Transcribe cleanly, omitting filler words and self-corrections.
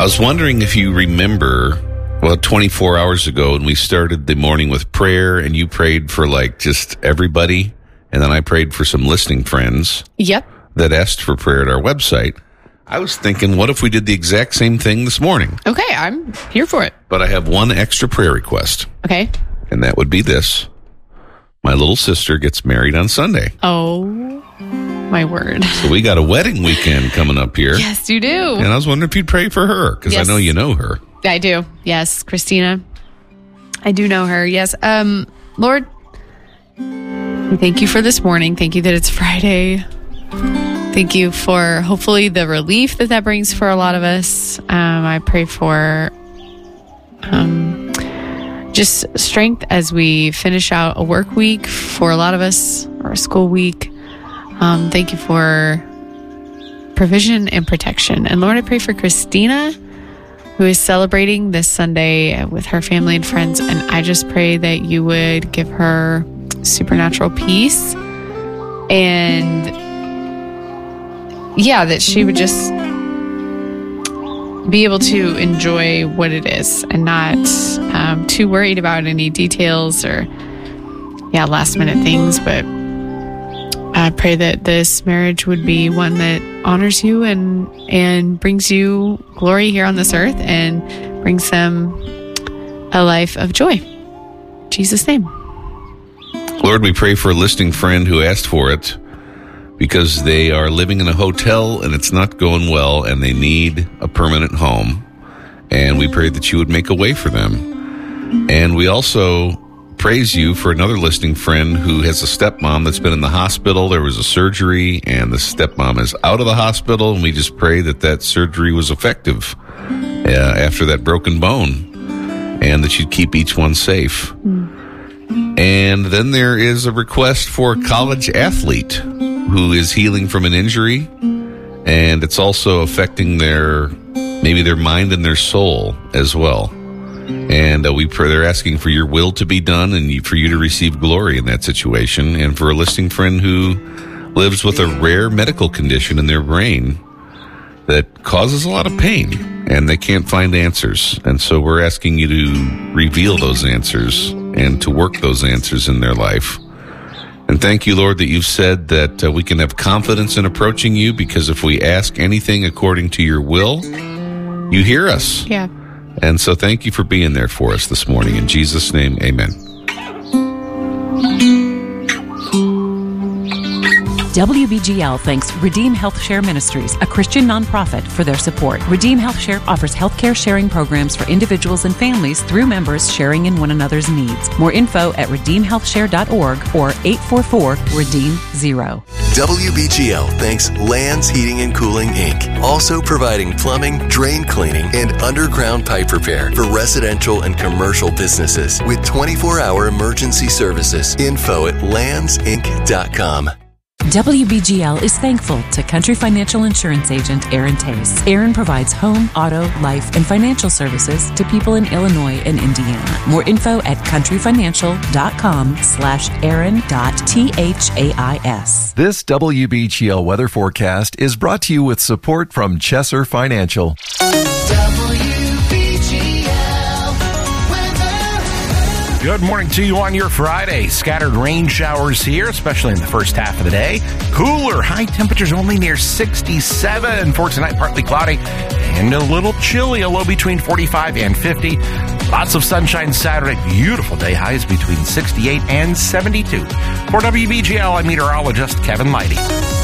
I was wondering if you remember, 24 hours ago when we started the morning with prayer and you prayed for just everybody, and then I prayed for some listening friends. Yep. That asked for prayer at our website. I was thinking, what if we did the exact same thing this morning? Okay, I'm here for it. But I have one extra prayer request. Okay. And that would be this. My little sister gets married on Sunday. Oh, my word. So we got a wedding weekend coming up here. Yes, you do. And I was wondering if you'd pray for her, because I know you know her. I do. Yes, Christina. I do know her. Yes. Lord, thank you for this morning. Thank you that it's Friday. Thank you for hopefully the relief that brings for a lot of us. I pray for just strength as we finish out a work week for a lot of us, or a school week. Thank you for provision and protection. And Lord, I pray for Christina, who is celebrating this Sunday with her family and friends. And I just pray that you would give her supernatural peace, and that she would just be able to enjoy what it is and not too worried about any details or last minute things. But I pray that this marriage would be one that honors you and brings you glory here on this earth and brings them a life of joy. In Jesus' name. Lord, we pray for a listening friend who asked for it because they are living in a hotel and it's not going well and they need a permanent home. And we pray that you would make a way for them. And we also praise you for another listening friend who has a stepmom that's been in the hospital. There was a surgery and the stepmom is out of the hospital, and we just pray that surgery was effective after that broken bone, and that you'd keep each one safe. And then there is a request for a college athlete who is healing from an injury, and it's also affecting their mind and their soul as well. And we pray, they're asking for your will to be done and for you to receive glory in that situation. And for a listening friend who lives with a rare medical condition in their brain that causes a lot of pain and they can't find answers. And so we're asking you to reveal those answers and to work those answers in their life. And thank you, Lord, that you've said that we can have confidence in approaching you, because if we ask anything according to your will, you hear us. Yeah. And so thank you for being there for us this morning. In Jesus' name, amen. WBGL thanks Redeem Health Share Ministries, a Christian nonprofit, for their support. Redeem Health Share offers healthcare sharing programs for individuals and families through members sharing in one another's needs. More info at redeemhealthshare.org or 844-REDEEM-0. WBGL thanks Lands Heating and Cooling, Inc., also providing plumbing, drain cleaning, and underground pipe repair for residential and commercial businesses with 24-hour emergency services. Info at landsinc.com. WBGL is thankful to Country Financial Insurance Agent Aaron Tace. Aaron provides home, auto, life, and financial services to people in Illinois and Indiana. More info at countryfinancial.com/Aaron.THAIS. This WBGL weather forecast is brought to you with support from Chesser Financial. Good morning to you on your Friday. Scattered rain showers here, especially in the first half of the day. Cooler, high temperatures only near 67. For tonight, partly cloudy and a little chilly, a low between 45 and 50. Lots of sunshine Saturday. Beautiful day, highs between 68 and 72. For WBGL, I'm meteorologist Kevin Leidy.